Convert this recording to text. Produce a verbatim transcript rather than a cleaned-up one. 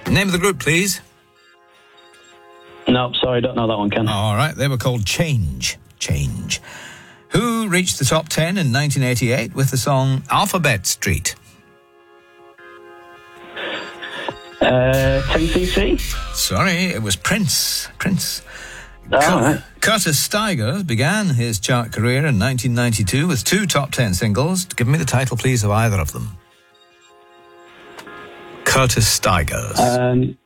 Name of the group, please. No, sorry, don't know that one, Ken. All right, they were called Change. Change. Who reached the top ten in nineteen eighty-eight with the song Alphabet Street? Uh, ten C C? Sorry, it was Prince. Prince. Oh, Cur- right. Curtis Stigers began his chart career in nineteen ninety-two with two top ten singles. Give me the title, please, of either of them. Curtis Stigers. Um,